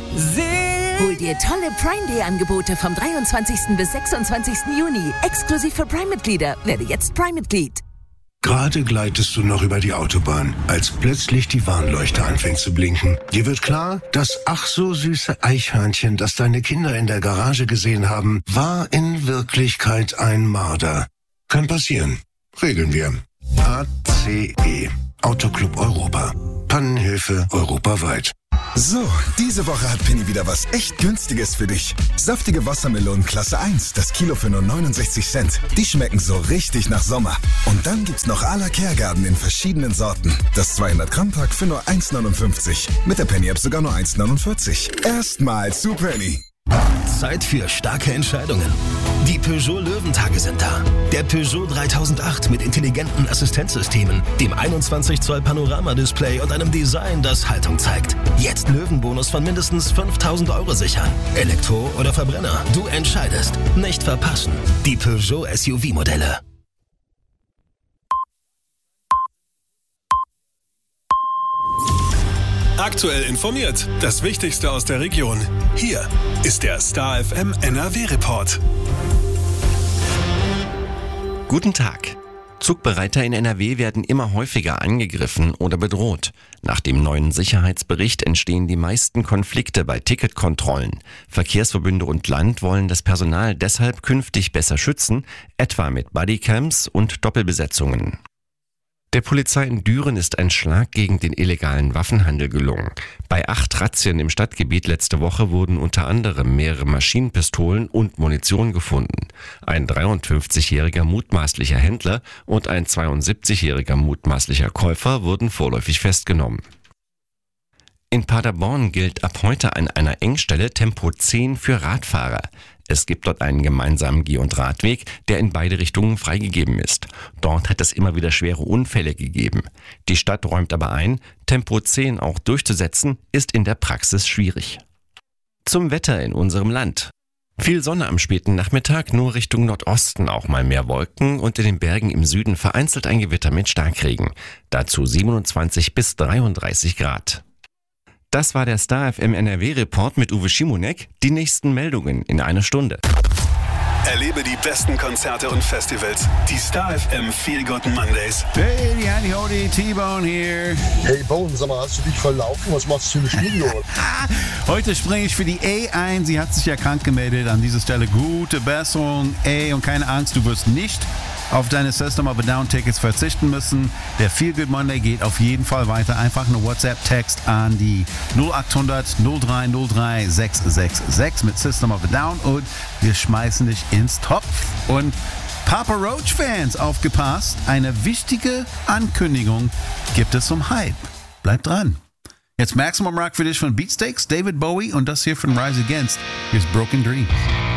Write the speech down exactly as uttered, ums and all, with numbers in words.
Hol dir tolle Prime Day Angebote vom dreiundzwanzigsten bis sechsundzwanzigsten Juni. Exklusiv für Prime-Mitglieder. Werde jetzt Prime-Mitglied. Gerade gleitest du noch über die Autobahn, als plötzlich die Warnleuchte anfängt zu blinken. Dir wird klar, das ach so süße Eichhörnchen, das deine Kinder in der Garage gesehen haben, war in Wirklichkeit ein Marder. Kann passieren. Regeln wir. A C E. Autoclub Europa. Pannenhilfe europaweit. So, diese Woche hat Penny wieder was echt Günstiges für dich. Saftige Wassermelonen Klasse eins, das Kilo für nur neunundsechzig Cent. Die schmecken so richtig nach Sommer. Und dann gibt's noch à la Kehrgarten in verschiedenen Sorten. Das zweihundert Gramm Pack für nur eins neunundfünfzig. Mit der Penny-App sogar nur eins neunundvierzig. Erstmal zu Penny. Zeit für starke Entscheidungen. Die Peugeot Löwentage sind da. Der Peugeot dreitausendacht mit intelligenten Assistenzsystemen, dem einundzwanzig Zoll Panoramadisplay und einem Design, das Haltung zeigt. Jetzt Löwenbonus von mindestens fünftausend Euro sichern. Elektro oder Verbrenner, du entscheidest. Nicht verpassen. Die Peugeot S U V-Modelle. Aktuell informiert. Das Wichtigste aus der Region. Hier ist der Star F M N R W-Report. Guten Tag. Zugbereiter in N R W werden immer häufiger angegriffen oder bedroht. Nach dem neuen Sicherheitsbericht entstehen die meisten Konflikte bei Ticketkontrollen. Verkehrsverbünde und Land wollen das Personal deshalb künftig besser schützen, etwa mit Bodycams und Doppelbesetzungen. Der Polizei in Düren ist ein Schlag gegen den illegalen Waffenhandel gelungen. Bei acht Razzien im Stadtgebiet letzte Woche wurden unter anderem mehrere Maschinenpistolen und Munition gefunden. Ein dreiundfünfzigjähriger mutmaßlicher Händler und ein zweiundsiebzigjähriger mutmaßlicher Käufer wurden vorläufig festgenommen. In Paderborn gilt ab heute an einer Engstelle Tempo zehn für Radfahrer. Es gibt dort einen gemeinsamen Geh- und Radweg, der in beide Richtungen freigegeben ist. Dort hat es immer wieder schwere Unfälle gegeben. Die Stadt räumt aber ein, Tempo zehn auch durchzusetzen, ist in der Praxis schwierig. Zum Wetter in unserem Land. Viel Sonne am späten Nachmittag, nur Richtung Nordosten auch mal mehr Wolken und in den Bergen im Süden vereinzelt ein Gewitter mit Starkregen. Dazu siebenundzwanzig bis dreiunddreißig Grad. Das war der Star F M N R W-Report mit Uwe Schimonek. Die nächsten Meldungen in einer Stunde. Erlebe die besten Konzerte und Festivals. Die Star F M Feel Good Mondays. Hey, die Andy Hody, T-Bone hier. Hey Bone, sag mal, hast du dich verlaufen? Was machst du im Studio? Heute springe ich für die A ein. Sie hat sich ja krank gemeldet. An dieser Stelle gute Besserung. A, und keine Angst, du wirst nicht auf deine System of a Down Tickets verzichten müssen. Der Feel Good Monday geht auf jeden Fall weiter. Einfach eine WhatsApp-Text an die null acht hundert null drei null drei sechs sechs sechs mit System of a Down und wir schmeißen dich ins Topf. Und Papa Roach-Fans, aufgepasst, eine wichtige Ankündigung gibt es zum Hype. Bleibt dran. Jetzt Maximum Rock für dich von Beatsteaks, David Bowie und das hier von Rise Against. Hier ist Broken Dreams.